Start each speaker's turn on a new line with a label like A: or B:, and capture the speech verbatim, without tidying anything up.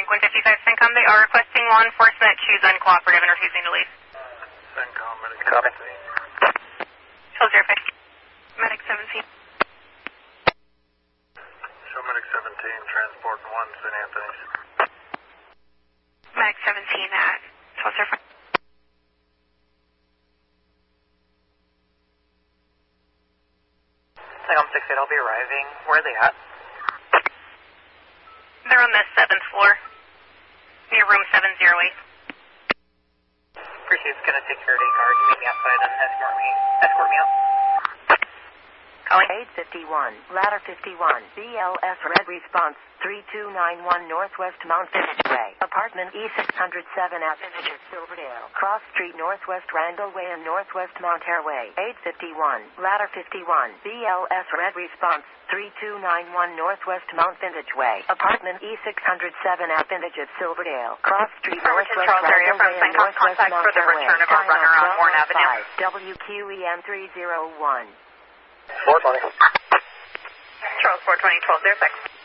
A: one fifty-five CENTCOM. They are requesting law enforcement. Choose uncooperative and refusing to leave.
B: CENTCOM, medic
C: Copy.
B: seventeen.
A: Chill zero five. Medic seventeen.
B: Show medic seventeen, transport one, Saint Anthony's.
A: Medic seventeen at Chill zero five.
C: CENTCOM six eight, I'll be arriving. Where are they at?
A: They're on the seventh floor, near room seven oh eight.
C: Pursuit's gonna take security guard. Meet me outside and escort me. Escort me out.
A: Calling.
D: eight fifty-one, ladder fifty-one, B L S red response, three two nine one Northwest Mount Vintage Way, apartment E six oh seven at Vintage Silverdale, Cross Street Northwest Randall Way and Northwest Mount Hare Way. eight fifty-one, ladder fifty-one, B L S red response, three two nine one Northwest Mount Vintage Way, apartment E six oh seven at Vintage at Silverdale, Cross Street Northwest Randall Way and Northwest Mount Hare Way.
A: Time on Warren Avenue.
D: W Q E M three oh one.
C: four twenty.
A: Charles four twenty, twelve oh six.